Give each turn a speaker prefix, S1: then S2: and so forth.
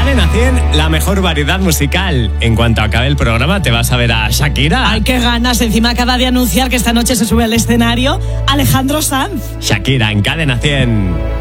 S1: Cadena 100, la mejor variedad musical. En cuanto acabe el programa, te vas a ver a Shakira.
S2: ¡Ay, qué ganas! Encima acaba de anunciar que esta noche se sube al escenario Alejandro Sanz.
S1: Shakira en Cadena 100.